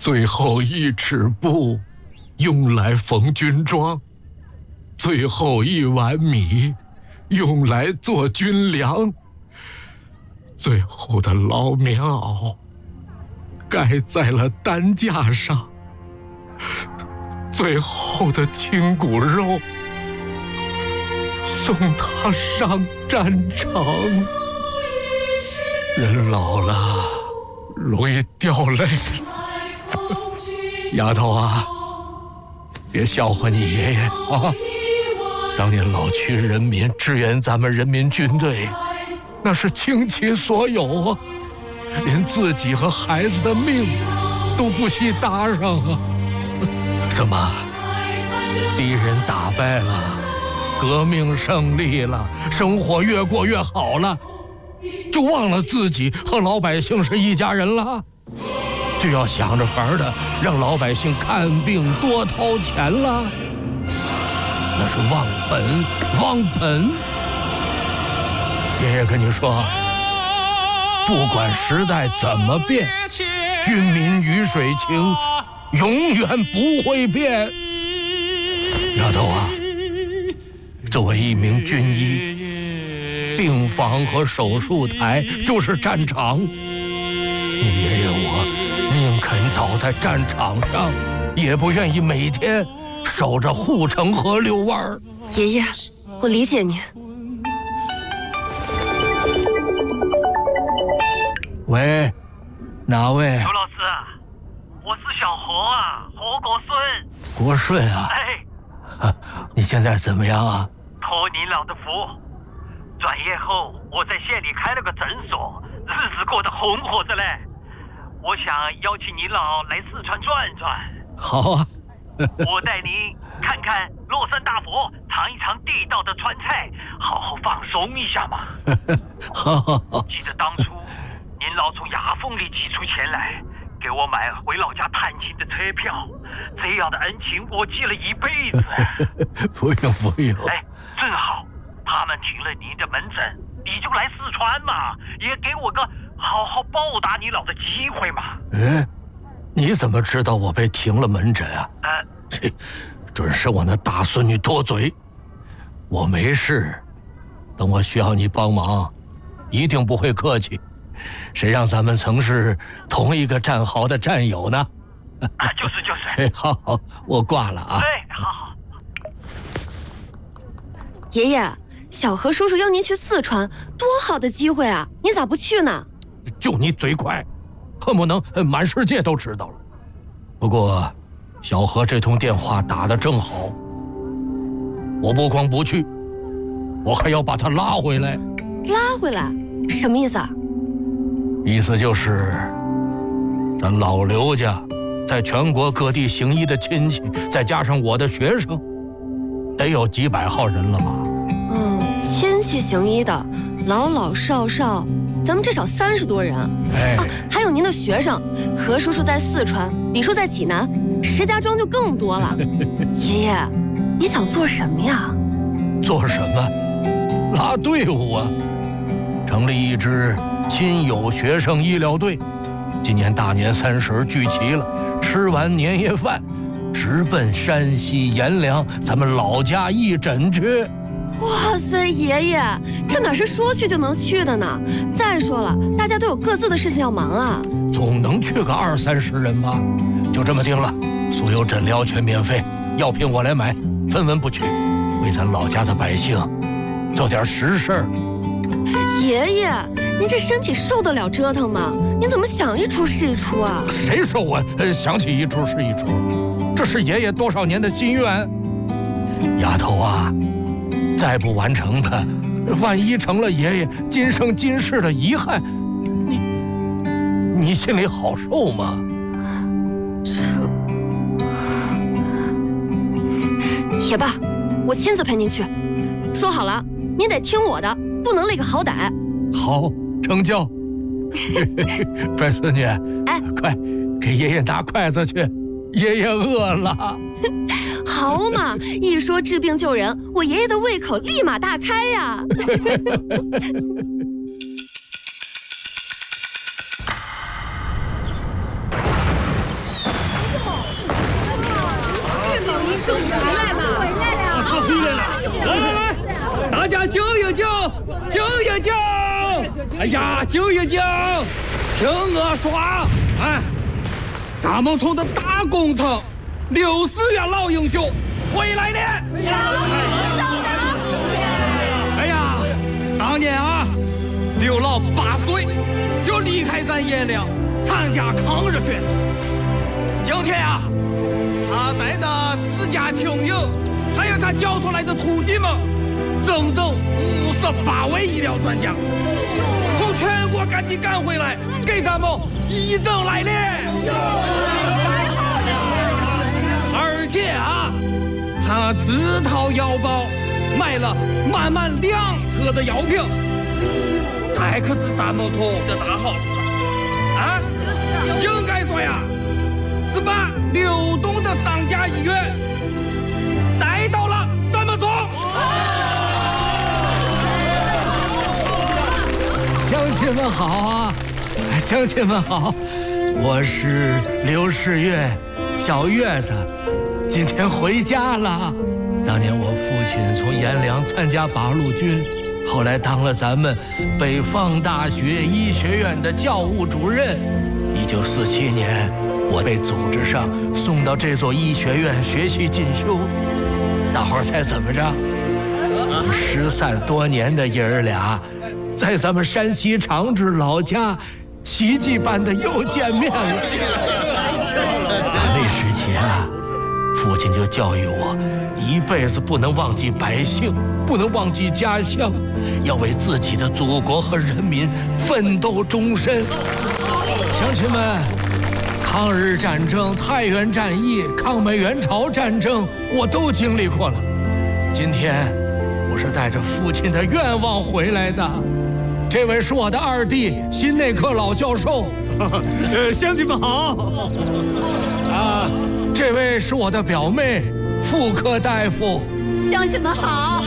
最后1尺布用来缝军装，最后1碗米用来做军粮，最后的老棉袄盖在了担架上，最后的亲骨肉送他上战场。人老了容易掉泪，丫头啊，别笑话你爷爷啊！当年老区人民支援咱们人民军队，那是倾其所有啊，连自己和孩子的命都不惜搭上啊！怎么，敌人打败了，革命胜利了，生活越过越好了，就忘了自己和老百姓是一家人了？就要想着法的让老百姓看病多掏钱了？那是忘本，忘本！爷爷跟你说，不管时代怎么变，军民鱼水情永远不会变。丫头啊，作为一名军医，病房和手术台就是战场。你爷爷我宁肯倒在战场上，也不愿意每天守着护城河遛弯儿。 爷爷，我理解您。 喂，哪位？ 刘老师，我是小何啊，何国顺。 国顺啊？ 哎， 你现在怎么样啊？ 托您老的福，转业后我在县里开了个诊所，日子过得红火着嘞。我想邀请您老来四川转转。 好啊。 我带您看看乐山大佛，尝一尝地道的川菜，好好放松一下嘛。 好。 记得当初您老从牙缝里挤出钱来，给我买回老家探亲的车票，这样的恩情我记了一辈子。 不用。 哎，正好他们停了您的门诊，你就来四川嘛，也给我个好好报答你老的机会嘛。 你怎么知道我被停了门诊啊？准是我那大孙女多嘴。我没事，等我需要你帮忙，一定不会客气。谁让咱们曾是同一个战壕的战友呢？ 就是。 好，我挂了啊。 好。 爷爷，小何叔叔邀您去四川，多好的机会啊！您咋不去呢？ 就你嘴快，恨不能满世界都知道了。不过，小何这通电话打得正好，我不光不去，我还要把他拉回来。 拉回来？什么意思啊？ 意思就是，咱老刘家在全国各地行医的亲戚，再加上我的学生，得有几百号人了吧？ 亲戚行医的，老少，咱们至少30多人。还有您的学生，何叔叔在四川，李叔在济南，石家庄就更多了。爷爷，你想做什么呀？ 做什么？拉队伍啊！成立一支亲友学生医疗队，今年大年30聚齐了，吃完年夜饭，直奔山西阎良咱们老家义诊去。 哇塞，爷爷，这哪是说去就能去的呢？再说了，大家都有各自的事情要忙啊。 总能去个20-30人吧？就这么定了，所有诊疗全免费，药品我来买，分文不取，为咱老家的百姓做点实事儿。 爷爷，您这身体受得了折腾吗？您怎么想一出是一出啊？ 谁说我想起一出是一出？这是爷爷多少年的心愿。丫头啊，再不完成的，万一成了爷爷今生今世的遗憾，你心里好受吗？ 也罢，我亲自陪您去。说好了，您得听我的，不能累个好歹。 好，成交。乖孙女，快给爷爷拿筷子去，爷爷饿了。 好嘛，一说治病救人，我爷爷的胃口立马大开呀。 生回来了， 他回来了！ 来，大家静一静，静一静！哎呀，静一静，听我说，哎，咱们村的大工程刘思远老英雄回来了！哎呀，当年啊，刘老8岁就离开咱爷俩，参加抗日选择。今天啊，他带的自家亲友，还有他教出来的徒弟们，整整58位医疗专家，从全国各地赶回来，给咱们义诊来了。而且啊，他自掏腰包买了满满2车的药品，这可是咱们村的大好事啊！应该说呀，是把流动的3家医院带到了咱们村。 乡亲们好啊！乡亲们好，我是刘世月，小月子，今天回家了。当年我父亲从阎良参加八路军，后来当了咱们北方大学医学院的教务主任。1947年，我被组织上送到这座医学院学习进修。大伙儿猜怎么着？我们失散多年的爷儿俩，在咱们山西长治老家，奇迹般的又见面了。在那时期啊，父亲就教育我，一辈子不能忘记百姓，不能忘记家乡，要为自己的祖国和人民奋斗终身。乡亲们，抗日战争、太原战役、抗美援朝战争，我都经历过了。今天，我是带着父亲的愿望回来的。这位是我的2弟，心内科老教授。 乡亲们好。 啊，这位是我的表妹，妇科大夫。 乡亲们好。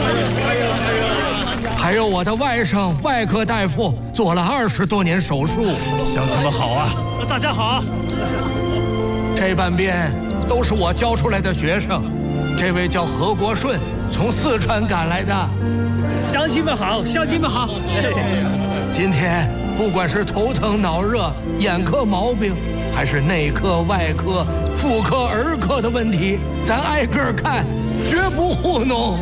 还有我的外甥，外科大夫，做了20多年手术。 乡亲们好啊！大家好。 这半边都是我教出来的学生。这位叫何国顺，从四川赶来的。 乡亲们好，乡亲们好。 今天不管是头疼脑热、眼科毛病，还是内科、外科、妇科、儿科的问题，咱挨个看，绝不糊弄。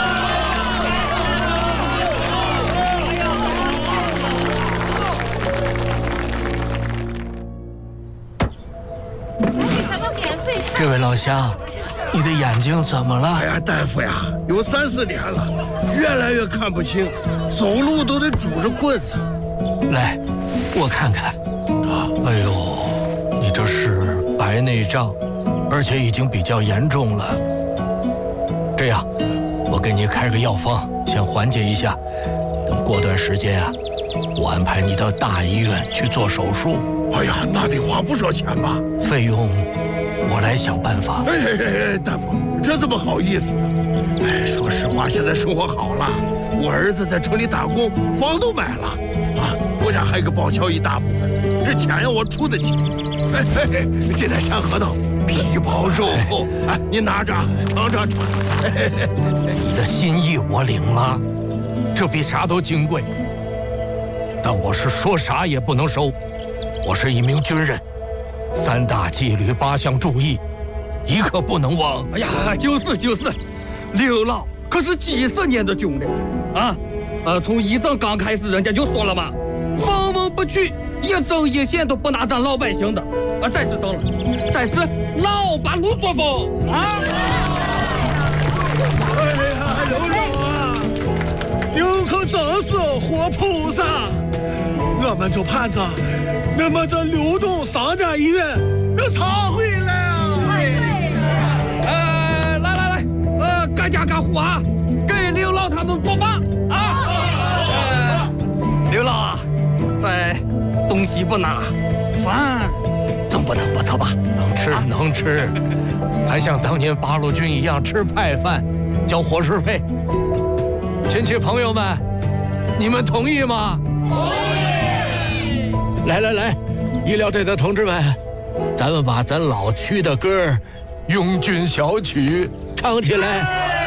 这位老乡，你的眼睛怎么了？ 哎呀，大夫呀，有3、4年了，越来越看不清，走路都得拄着棍子。 来，我看看。哎呦，你这是白内障，而且已经比较严重了。这样，我给你开个药方，先缓解一下。等过段时间啊，我安排你到大医院去做手术。 哎呀，那得花不少钱吧？ 费用我来想办法。 哎，大夫，这怎么好意思呢？哎，说实话，现在生活好了，我儿子在城里打工，房都买了，啊，国家还给报销一大部分，这钱呀我出得起。哎，这点山核桃，皮包肉厚，哎，你拿着，尝尝尝。 你的心意我领了，这比啥都金贵。但我是说啥也不能收，我是一名军人。3大纪律8项注意，一刻不能忘。 哎呀，就是，刘老可是几10年的军人啊！从义诊刚开始，人家就说了嘛，分文不取，一针一线都不拿咱老百姓的。再是什么？再是老八路作风啊！ 哎呀，刘老啊，您可真是活菩萨！我们就盼着你们这流动3家医院要常回来啊！ 来，各家各户啊，给刘老他们做饭啊！刘老啊，在东西不拿，饭总不能不错吧？ 能吃，还像当年八路军一样吃派饭，交伙食费。亲戚朋友们，你们同意吗？同意。来，医疗队的同志们，咱们把咱老区的歌拥军小曲，唱起来。